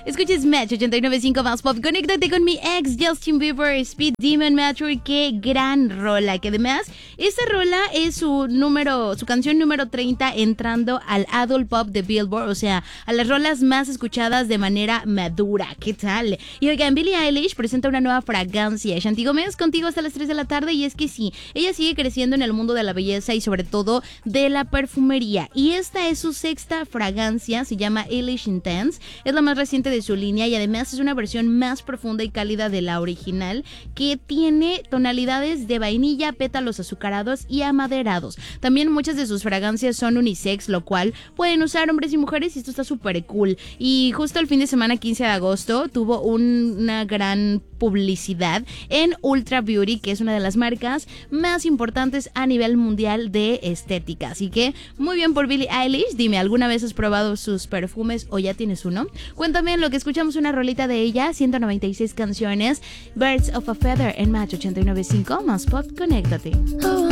Escuches Match 89.5 más pop. Conéctate con mi ex Justin Bieber, Speed Demon Mature. Qué gran rola. Que además, esta rola es su canción número 30 entrando al Adult Pop de Billboard. O sea, a las rolas más escuchadas de manera madura. ¿Qué tal? Y oigan, Billie Eilish presenta una nueva fragancia. Shanti Gómez contigo hasta las 3 de la tarde. Y es que sí, ella sigue creciendo en el mundo de la belleza y sobre todo de la perfumería. Y esta es su sexta fragancia. Se llama Eilish Intense. Es la más reciente de su línea y además es una versión más profunda y cálida de la original, que tiene tonalidades de vainilla, pétalos azucarados y amaderados. También muchas de sus fragancias son unisex, lo cual pueden usar hombres y mujeres, y esto está súper cool. Y justo el fin de semana 15 de agosto tuvo una gran publicidad en Ultra Beauty, que es una de las marcas más importantes a nivel mundial de estética. Así que muy bien por Billie Eilish. Dime, ¿alguna vez has probado sus perfumes o ya tienes uno? Cuéntame en lo que escuchamos una rolita de ella. 196 canciones, Birds of a Feather en Match 89.5 más pop. Conéctate.